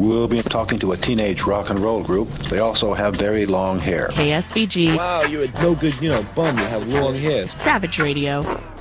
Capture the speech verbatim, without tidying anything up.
We'll be talking to a teenage rock and roll group. They also have very long hair. K S V G. Wow, you're a no good, you know, bum. You have long hair. Savage Radio.